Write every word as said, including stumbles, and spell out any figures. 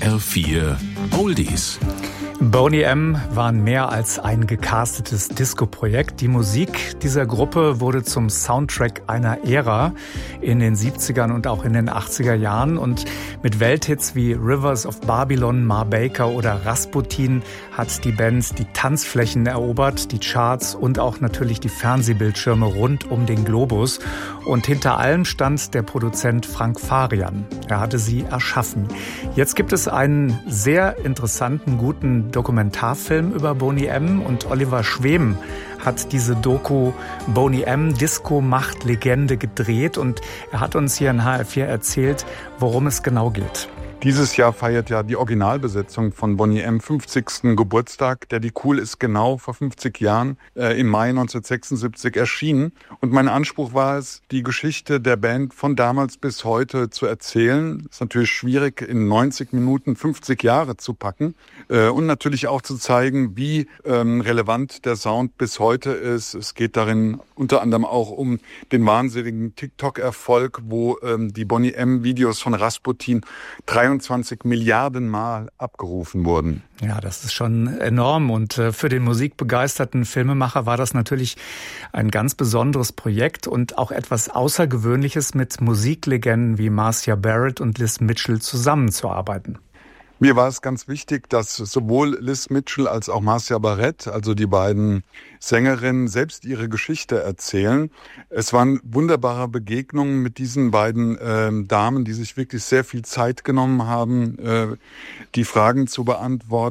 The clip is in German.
H R vier Oldies. Boney M. waren mehr als ein gecastetes Disco-Projekt. Die Musik dieser Gruppe wurde zum Soundtrack einer Ära in den siebzigern und auch in den achtziger Jahren. Und mit Welthits wie Rivers of Babylon, Ma Baker oder Rasputin hat die Band die Tanzflächen erobert, die Charts und auch natürlich die Fernsehbildschirme rund um den Globus. Und hinter allem stand der Produzent Frank Farian. Er hatte sie erschaffen. Jetzt gibt es einen sehr interessanten, guten Dokumentarfilm über Boney M. und Oliver Schwem hat diese Doku Boney M. Disco macht Legende gedreht und er hat uns hier in H R vier erzählt, worum es genau geht. Dieses Jahr feiert ja die Originalbesetzung von Boney M. fünfzigsten Geburtstag. Daddy Cool ist genau vor fünfzig Jahren äh, im Mai neunzehnhundertsechsundsiebzig erschienen. Und mein Anspruch war es, die Geschichte der Band von damals bis heute zu erzählen. Ist natürlich schwierig, in neunzig Minuten fünfzig Jahre zu packen. Äh, und natürlich auch zu zeigen, wie ähm, relevant der Sound bis heute ist. Es geht darin unter anderem auch um den wahnsinnigen TikTok-Erfolg, wo ähm, die Boney M-Videos von Rasputin dreiundzwanzig Milliarden Mal abgerufen wurden. Ja, das ist schon enorm und äh, für den musikbegeisterten Filmemacher war das natürlich ein ganz besonderes Projekt und auch etwas Außergewöhnliches, mit Musiklegenden wie Marcia Barrett und Liz Mitchell zusammenzuarbeiten. Mir war es ganz wichtig, dass sowohl Liz Mitchell als auch Marcia Barrett, also die beiden Sängerinnen, selbst ihre Geschichte erzählen. Es waren wunderbare Begegnungen mit diesen beiden äh, Damen, die sich wirklich sehr viel Zeit genommen haben, äh, die Fragen zu beantworten.